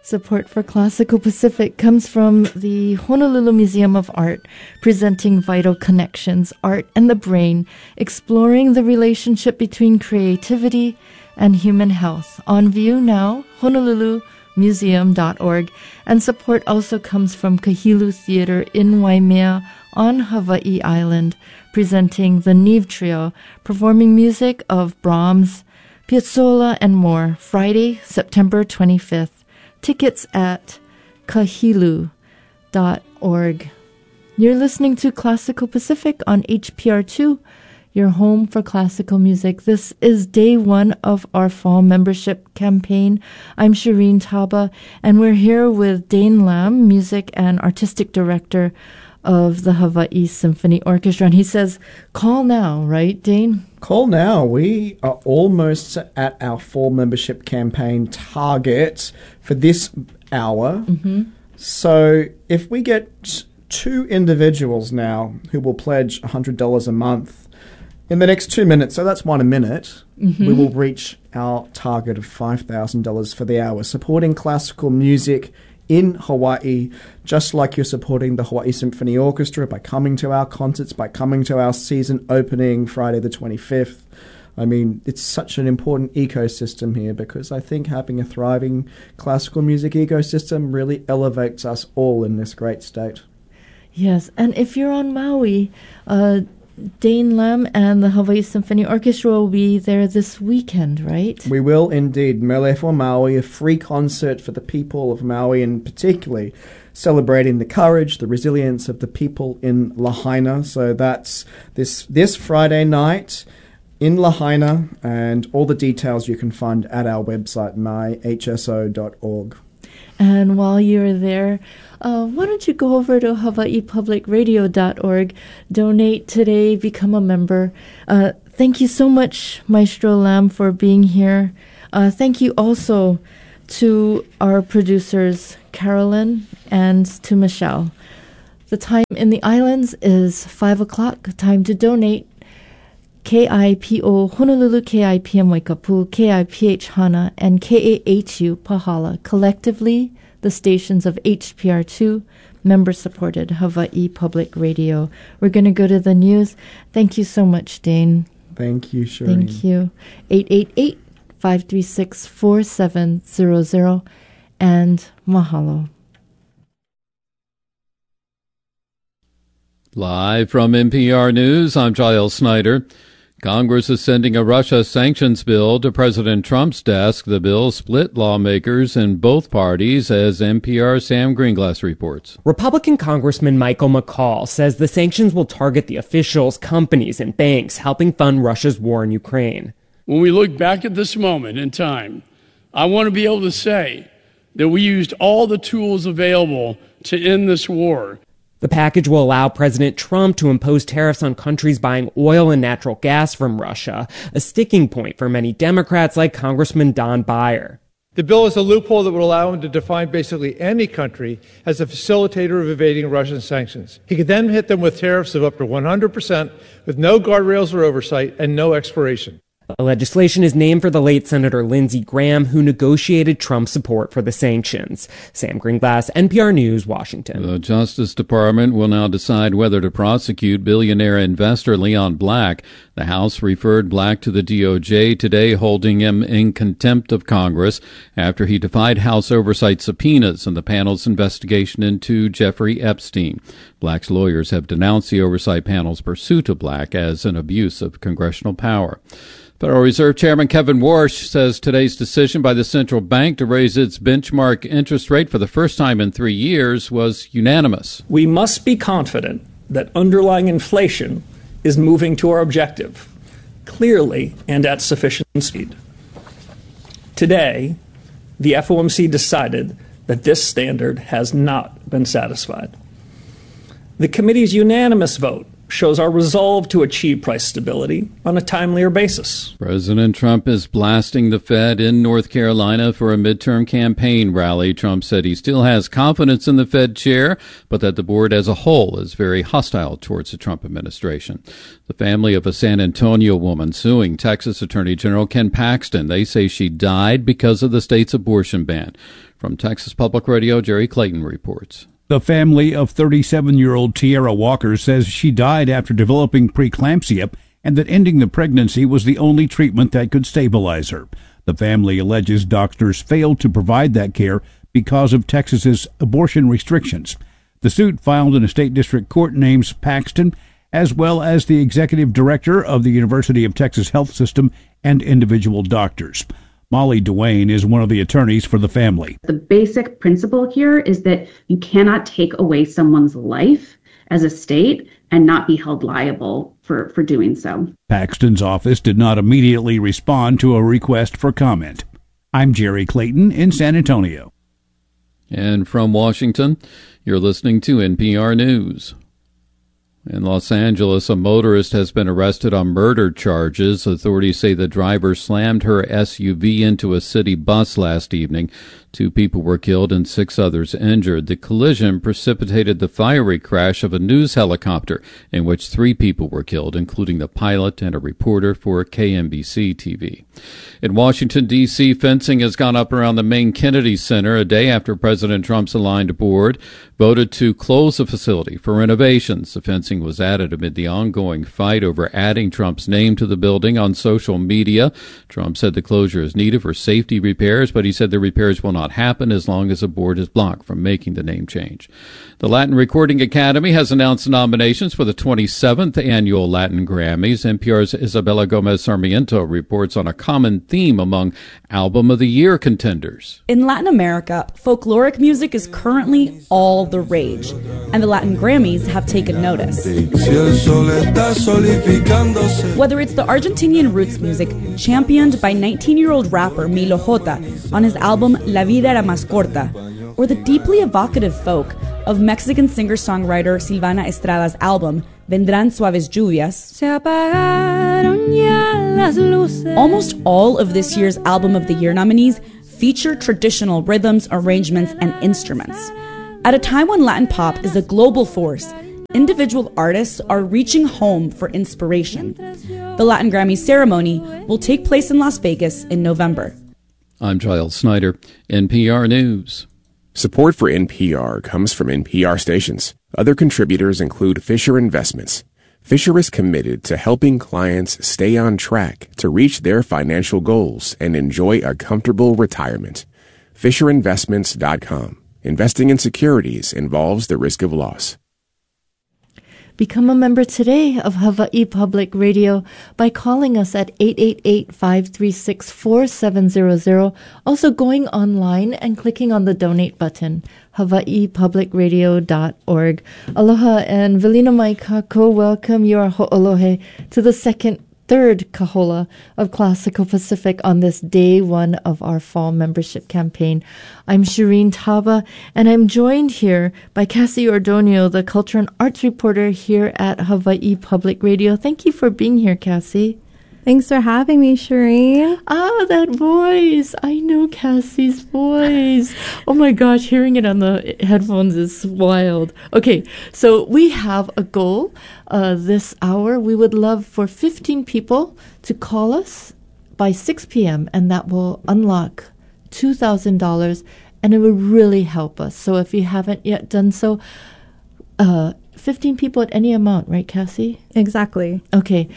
Support for Classical Pacific comes from the Honolulu Museum of Art, presenting Vital Connections, Art and the Brain, exploring the relationship between creativity and human health. On view now, honolulumuseum.org. And support also comes from Kahilu Theater in Waimea on Hawaii Island, presenting the Neve Trio, performing music of Brahms, Piazzolla, and more, Friday, September 25th. Tickets at kahilu.org. You're listening to Classical Pacific on HPR2, your home for classical music. This is day one of our fall membership campaign. I'm Shireen Taba, and we're here with Dane Lam, music and artistic director of the Hawaii Symphony Orchestra. And he says, call now, right, Dane? Call now. We are almost at our fall membership campaign target for this hour. Mm-hmm. So if we get 2 individuals now who will pledge $100 a month in the next 2 minutes, so that's 1 a minute, we will reach our target of $5,000 for the hour, supporting classical music in Hawaii, just like you're supporting the Hawaii Symphony Orchestra by coming to our concerts, by coming to our season opening Friday the 25th. I mean, it's such an important ecosystem here, because I think having a thriving classical music ecosystem really elevates us all in this great state. Yes, and if you're on Maui, Dane Lam and the Hawaii Symphony Orchestra will be there this weekend, right? We will indeed. Mele for Maui, a free concert for the people of Maui, and particularly celebrating the courage, the resilience of the people in Lahaina. So that's this Friday night in Lahaina, and all the details you can find at our website, myhso.org. And while you're there, why don't you go over to hawaiipublicradio.org, donate today, become a member. Thank you so much, Maestro Lam, for being here. Thank you also to our producers, Carolyn, and to Michelle. The time in the islands is 5 o'clock, time to donate. KIPO Honolulu, KIPM Waikapu, KIPH Hana, and KAHU Pahala, collectively the stations of HPR2, member-supported Hawaii Public Radio. We're going to go to the news. Thank you so much, Dane. Thank you, Shireen. Thank you. 888-536-4700, and mahalo. Live from NPR News, I'm Giles Snyder. Congress is sending a Russia sanctions bill to President Trump's desk. The bill split lawmakers in both parties, as NPR's Sam Greenglass reports. Republican Congressman Michael McCaul says the sanctions will target the officials, companies, and banks helping fund Russia's war in Ukraine. When we look back at this moment in time, I want to be able to say that we used all the tools available to end this war. The package will allow President Trump to impose tariffs on countries buying oil and natural gas from Russia, a sticking point for many Democrats like Congressman Don Beyer. The bill is a loophole that would allow him to define basically any country as a facilitator of evading Russian sanctions. He could then hit them with tariffs of up to 100% with no guardrails or oversight and no expiration. The legislation is named for the late Senator Lindsey Graham, who negotiated Trump's support for the sanctions. Sam Greenglass, NPR News, Washington. The Justice Department will now decide whether to prosecute billionaire investor Leon Black. The House referred Black to the DOJ today, holding him in contempt of Congress after he defied House oversight subpoenas in the panel's investigation into Jeffrey Epstein. Black's lawyers have denounced the oversight panel's pursuit of Black as an abuse of congressional power. Federal Reserve Chairman Kevin Warsh says today's decision by the central bank to raise its benchmark interest rate for the first time in 3 years was unanimous. We must be confident that underlying inflation is moving to our objective, clearly and at sufficient speed. Today, the FOMC decided that this standard has not been satisfied. The committee's unanimous vote shows our resolve to achieve price stability on a timelier basis. President Trump is blasting the Fed in North Carolina for a midterm campaign rally. Trump said he still has confidence in the Fed chair, but that the board as a whole is very hostile towards the Trump administration. The family of a San Antonio woman suing Texas Attorney General Ken Paxton. They say she died because of the state's abortion ban. From Texas Public Radio, Jerry Clayton reports. The family of 37-year-old Tierra Walker says she died after developing preeclampsia and that ending the pregnancy was the only treatment that could stabilize her. The family alleges doctors failed to provide that care because of Texas's abortion restrictions. The suit filed in a state district court names Paxton, as well as the executive director of the University of Texas Health System and individual doctors. Molly Duane is one of the attorneys for the family. The basic principle here is that you cannot take away someone's life as a state and not be held liable for doing so. Paxton's office did not immediately respond to a request for comment. I'm Jerry Clayton in San Antonio. And from Washington, you're listening to NPR News. In Los Angeles, a motorist has been arrested on murder charges. Authorities say the driver slammed her SUV into a city bus last evening. 2 people were killed and 6 others injured. The collision precipitated the fiery crash of a news helicopter in which 3 people were killed, including the pilot and a reporter for KMBC TV. In Washington, D.C., fencing has gone up around the main Kennedy Center a day after President Trump's aligned board voted to close the facility for renovations. The fencing was added amid the ongoing fight over adding Trump's name to the building on social media. Trump said the closure is needed for safety repairs, but he said the repairs will not happen as long as the board is blocked from making the name change. The Latin Recording Academy has announced nominations for the 27th annual Latin Grammys. NPR's Isabella Gomez Sarmiento reports on a common theme among Album of the Year contenders. In Latin America, folkloric music is currently all the rage, and the Latin Grammys have taken notice. Whether it's the Argentinian roots music championed by 19-year-old rapper Milo J on his album La Vida Era Más Corta, or the deeply evocative folk of Mexican singer-songwriter Silvana Estrada's album Vendrán Suaves Lluvias. Se apagaron ya las luces. Almost all of this year's Album of the Year nominees feature traditional rhythms, arrangements, and instruments. At a time when Latin pop is a global force, individual artists are reaching home for inspiration. The Latin Grammy ceremony will take place in Las Vegas in November. I'm Giles Snyder, NPR News. Support for NPR comes from NPR stations. Other contributors include Fisher Investments. Fisher is committed to helping clients stay on track to reach their financial goals and enjoy a comfortable retirement. FisherInvestments.com. Investing in securities involves the risk of loss. Become a member today of Hawaii Public Radio by calling us at 888-536-4700. Also going online and clicking on the donate button, hawaiipublicradio.org. Aloha and Velina Maikako, welcome your ho'olohe to the third kahola of Classical Pacific on this day 1 of our fall membership campaign. I'm Shireen Taba, and I'm joined here by Cassie Ordonio, the culture and arts reporter here at Hawaii Public Radio. Thank you for being here, Cassie. Thanks for having me, Shireen. That voice. I know Cassie's voice. Oh my gosh, hearing it on the headphones is wild. Okay, so we have a goal this hour. We would love for 15 people to call us by 6 p.m., and that will unlock $2,000, and it would really help us. So if you haven't yet done so, 15 people at any amount, right, Cassie? Exactly. Okay,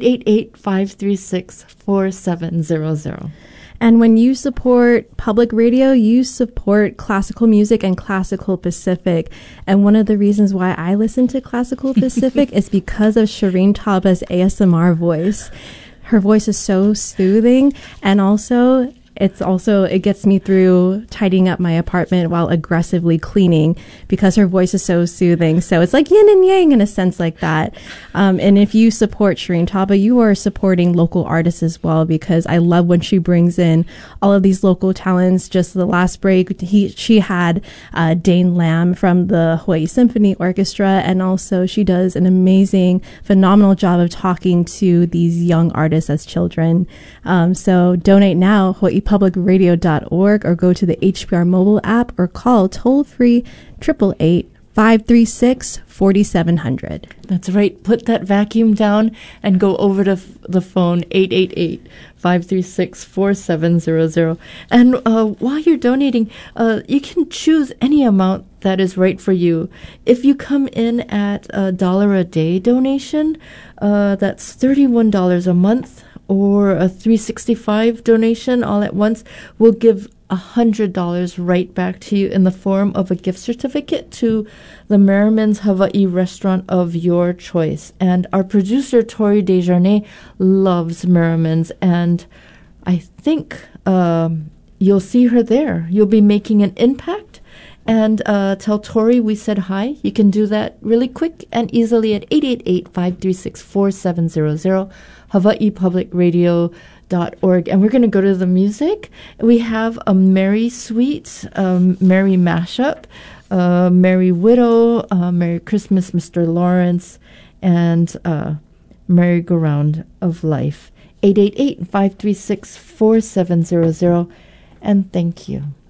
888-536-4700. And when you support public radio, you support classical music and Classical Pacific. And one of the reasons why I listen to Classical Pacific is because of Shireen Taba's ASMR voice. Her voice is so soothing, and also it gets me through tidying up my apartment while aggressively cleaning because her voice is so soothing. So it's like yin and yang in a sense like that. And if you support Shireen Taba, you are supporting local artists as well, because I love when she brings in all of these local talents. Just the last break, she had Dane Lamb from the Hawaii Symphony Orchestra, and also she does an amazing, phenomenal job of talking to these young artists as children. So donate now, hawaiipublicradio.org, or go to the HPR mobile app, or call toll-free 888-536-4700. That's right. Put that vacuum down and go over to the phone, 888-536-4700. And while you're donating, you can choose any amount that is right for you. If you come in at $1 a day donation, that's $31 a month, or a $365 donation all at once, we'll give $100 right back to you in the form of a gift certificate to the Merriman's Hawaii restaurant of your choice. And our producer, Tori Desjardins, loves Merriman's, and I think you'll see her there. You'll be making an impact. And tell Tori we said hi. You can do that really quick and easily at 888-536-4700, hawaiipublicradio.org. And we're going to go to the music. We have a Merry Sweet, Merry Mashup, Merry Widow, Merry Christmas, Mr. Lawrence, and Merry-Go-Round of Life. 888-536-4700. And thank you.